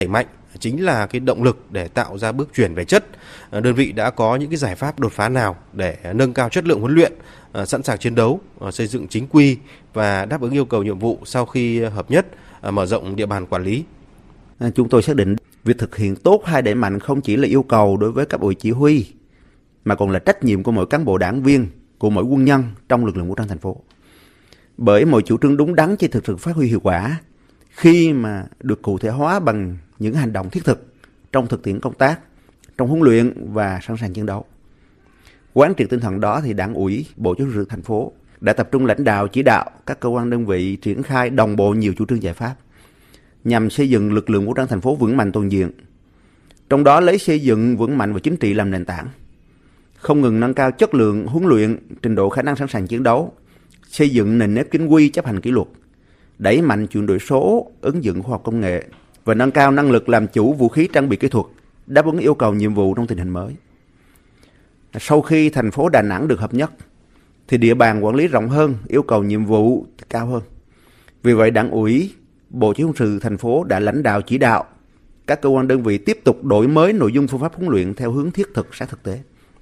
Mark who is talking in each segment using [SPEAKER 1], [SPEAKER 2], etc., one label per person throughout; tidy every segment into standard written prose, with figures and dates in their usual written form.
[SPEAKER 1] Đẩy mạnh chính là cái động lực để tạo ra bước chuyển về chất. Đơn vị đã có những cái giải pháp đột phá nào để nâng cao chất lượng huấn luyện, sẵn sàng chiến đấu, xây dựng chính quy và đáp ứng yêu cầu nhiệm vụ sau khi hợp nhất, mở rộng địa bàn quản lý?
[SPEAKER 2] Chúng tôi xác định việc thực hiện tốt hai đẩy mạnh không chỉ là yêu cầu đối với cấp ủy chỉ huy, mà còn là trách nhiệm của mỗi cán bộ đảng viên, của mỗi quân nhân trong lực lượng vũ trang thành phố. Bởi mọi chủ trương đúng đắn chỉ thực sự phát huy hiệu quả khi mà được cụ thể hóa bằng những hành động thiết thực trong thực tiễn công tác, trong huấn luyện và sẵn sàng chiến đấu. Quán triệt tinh thần đó thì Đảng ủy, Bộ Chỉ huy thành phố đã tập trung lãnh đạo chỉ đạo các cơ quan đơn vị triển khai đồng bộ nhiều chủ trương giải pháp nhằm xây dựng lực lượng vũ trang thành phố vững mạnh toàn diện. Trong đó lấy xây dựng vững mạnh và chính trị làm nền tảng, không ngừng nâng cao chất lượng huấn luyện, trình độ khả năng sẵn sàng chiến đấu, xây dựng nền nếp chính quy chấp hành kỷ luật, đẩy mạnh chuyển đổi số, ứng dụng khoa học công nghệ và nâng cao năng lực làm chủ vũ khí trang bị kỹ thuật, đáp ứng yêu cầu nhiệm vụ trong tình hình mới. Sau khi thành phố Đà Nẵng được hợp nhất, thì địa bàn quản lý rộng hơn, yêu cầu nhiệm vụ cao hơn. Vì vậy, Đảng ủy, Bộ Chỉ huy quân sự thành phố đã lãnh đạo chỉ đạo các cơ quan đơn vị tiếp tục đổi mới nội dung phương pháp huấn luyện theo hướng thiết thực sát thực tế,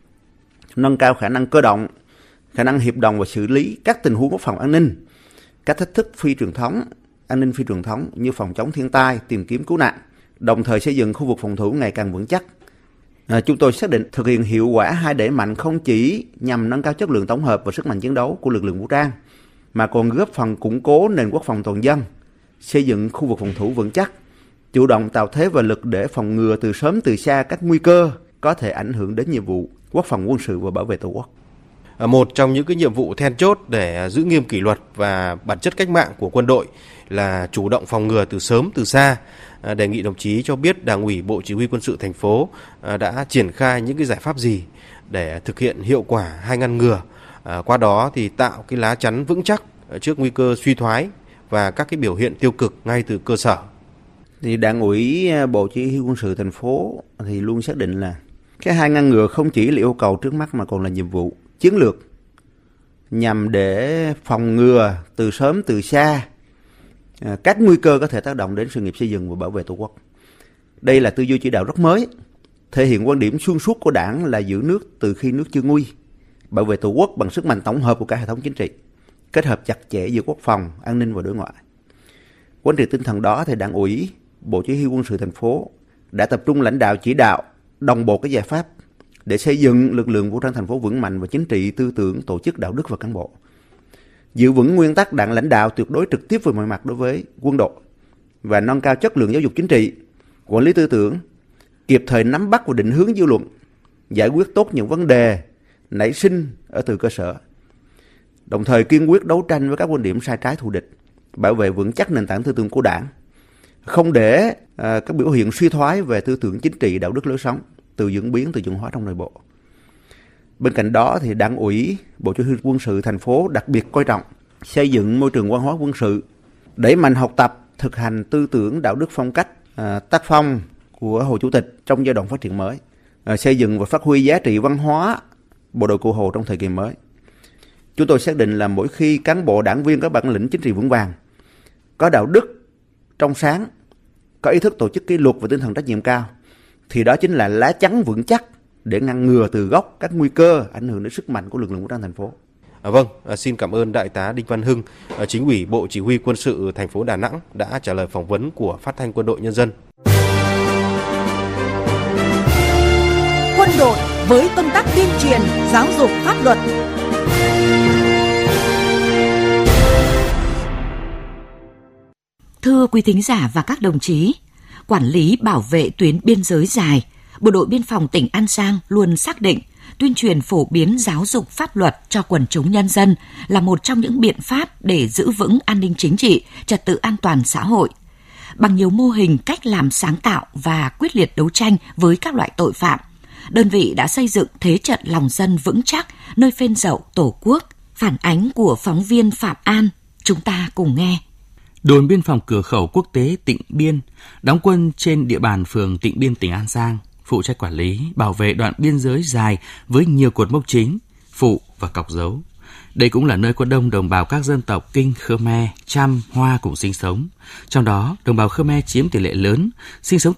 [SPEAKER 2] nâng cao khả năng cơ động, khả năng hiệp đồng và xử lý các tình huống quốc phòng an ninh, các thách thức phi truyền thống, an ninh phi truyền thống như phòng chống thiên tai, tìm kiếm cứu nạn, đồng thời xây dựng khu vực phòng thủ ngày càng vững chắc. Chúng tôi xác định thực hiện hiệu quả hai đẩy mạnh không chỉ nhằm nâng cao chất lượng tổng hợp và sức mạnh chiến đấu của lực lượng vũ trang, mà còn góp phần củng cố nền quốc phòng toàn dân, xây dựng khu vực phòng thủ vững chắc, chủ động tạo thế và lực để phòng ngừa từ sớm từ xa các nguy cơ có thể ảnh hưởng đến nhiệm vụ quốc phòng quân sự và bảo vệ Tổ quốc.
[SPEAKER 1] Một trong những cái nhiệm vụ then chốt để giữ nghiêm kỷ luật và bản chất cách mạng của quân đội là chủ động phòng ngừa từ sớm từ xa. Đề nghị đồng chí cho biết Đảng ủy Bộ Chỉ huy Quân sự thành phố đã triển khai những cái giải pháp gì để thực hiện hiệu quả hai ngăn ngừa, qua đó thì tạo cái lá chắn vững chắc trước nguy cơ suy thoái và các cái biểu hiện tiêu cực ngay từ cơ sở.
[SPEAKER 2] Thì Đảng ủy Bộ Chỉ huy Quân sự thành phố thì luôn xác định là cái hai ngăn ngừa không chỉ là yêu cầu trước mắt mà còn là nhiệm vụ chiến lược nhằm để phòng ngừa từ sớm từ xa các nguy cơ có thể tác động đến sự nghiệp xây dựng và bảo vệ Tổ quốc. Đây là tư duy chỉ đạo rất mới, thể hiện quan điểm xuyên suốt của Đảng là giữ nước từ khi nước chưa nguy, bảo vệ Tổ quốc bằng sức mạnh tổng hợp của cả hệ thống chính trị, kết hợp chặt chẽ giữa quốc phòng, an ninh và đối ngoại. Quán triệt tinh thần đó thì Đảng ủy, Bộ Chỉ huy Quân sự thành phố đã tập trung lãnh đạo chỉ đạo đồng bộ các giải pháp để xây dựng lực lượng vũ trang thành phố vững mạnh về chính trị, tư tưởng, tổ chức, đạo đức và cán bộ. Giữ vững nguyên tắc Đảng lãnh đạo tuyệt đối trực tiếp về mọi mặt đối với quân đội và nâng cao chất lượng giáo dục chính trị, quản lý tư tưởng, kịp thời nắm bắt và định hướng dư luận, giải quyết tốt những vấn đề nảy sinh ở từ cơ sở. Đồng thời kiên quyết đấu tranh với các quan điểm sai trái thù địch, bảo vệ vững chắc nền tảng tư tưởng của Đảng, không để các biểu hiện suy thoái về tư tưởng chính trị, đạo đức lối sống từ diễn biến, từ chuyển hóa trong nội bộ. Bên cạnh đó thì Đảng ủy, Bộ Chỉ huy Quân sự thành phố đặc biệt coi trọng xây dựng môi trường văn hóa quân sự, đẩy mạnh học tập, thực hành tư tưởng, đạo đức, phong cách, tác phong của Hồ Chủ tịch trong giai đoạn phát triển mới, xây dựng và phát huy giá trị văn hóa bộ đội Cụ Hồ trong thời kỳ mới. Chúng tôi xác định là mỗi khi cán bộ đảng viên có bản lĩnh chính trị vững vàng, có đạo đức trong sáng, có ý thức tổ chức kỷ luật và tinh thần trách nhiệm cao, thì đó chính là lá chắn vững chắc để ngăn ngừa từ gốc các nguy cơ ảnh hưởng đến sức mạnh của lực lượng vũ trang thành phố.
[SPEAKER 1] Vâng, xin cảm ơn Đại tá Đinh Văn Hưng, Chính ủy Bộ Chỉ huy Quân sự thành phố Đà Nẵng đã trả lời phỏng vấn của Phát thanh Quân đội Nhân dân.
[SPEAKER 3] Quân đội với công tác tuyên truyền, giáo dục pháp luật.
[SPEAKER 4] Thưa quý thính giả và các đồng chí, quản lý bảo vệ tuyến biên giới dài, Bộ đội Biên phòng tỉnh An Giang luôn xác định tuyên truyền phổ biến giáo dục pháp luật cho quần chúng nhân dân là một trong những biện pháp để giữ vững an ninh chính trị, trật tự an toàn xã hội. Bằng nhiều mô hình, cách làm sáng tạo và quyết liệt đấu tranh với các loại tội phạm, đơn vị đã xây dựng thế trận lòng dân vững chắc nơi phên dậu Tổ quốc. Phản ánh của phóng viên Phạm An, chúng ta cùng nghe.
[SPEAKER 5] Đồn biên phòng cửa khẩu quốc tế Tịnh Biên đóng quân trên địa bàn phường Tịnh Biên, tỉnh An Giang, phụ trách quản lý, bảo vệ đoạn biên giới dài với nhiều cột mốc chính, phụ và cọc dấu, Đây cũng là nơi có đông đồng bào các dân tộc Kinh, Khmer, Cham, Hoa cùng sinh sống. Trong đó, đồng bào Khmer chiếm tỷ lệ lớn, sinh sống